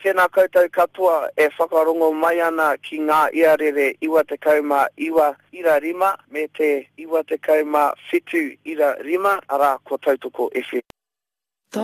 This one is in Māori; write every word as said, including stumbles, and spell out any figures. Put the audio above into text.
Tēnā koutou katoa e whakarongo mai ana ki ngā iarere iwa te kauma iwa ira rima me te iwa te kauma whitu ira rima ara ko Tautoko F M.